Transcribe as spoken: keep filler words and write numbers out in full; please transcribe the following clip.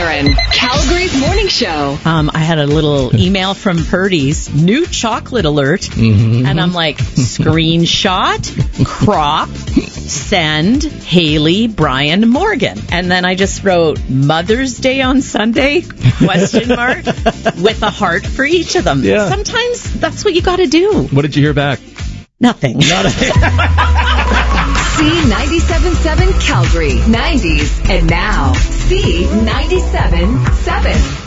Sharon, Calgary's morning show. Um, I had a little email from Purdy's, new chocolate alert, mm-hmm. and I'm like, screenshot, crop, send, Haley, Brian, Morgan. And then I just wrote, Mother's Day on Sunday, question mark, with a heart for each of them. Yeah. Sometimes that's what you got to do. What did you hear back? Nothing. Not a- C ninety-seven point seven Calgary, nineties, and now C ninety-seven point seven.